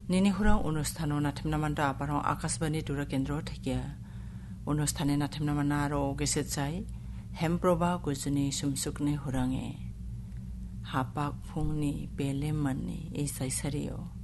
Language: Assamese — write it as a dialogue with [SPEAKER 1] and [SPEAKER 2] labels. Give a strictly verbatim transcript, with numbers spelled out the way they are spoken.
[SPEAKER 1] নিনি হুৰাং অনুষ্ঠানৰ নাথিমনামান্তা আপাৰং আকাশবাণী দূৰ কেন্দ্ৰ থাকিয়া অনুষ্ঠানে নাথিমনামানা আৰু গেছেট যাই হেমপ্ৰভা গুজনি চুমচুকনি হুৰাঙে হাপাক ফুংনি বেলেম মাননি এই চাইচাৰিয়